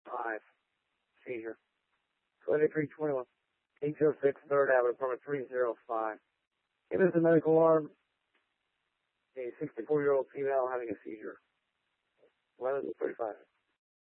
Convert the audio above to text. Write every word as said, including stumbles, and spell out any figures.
five. Seizure. twenty-three twenty-one. eight oh six third Avenue, apartment three oh five. Give us a medical alarm. A sixty-four-year-old female having a seizure. eleven thirty-five.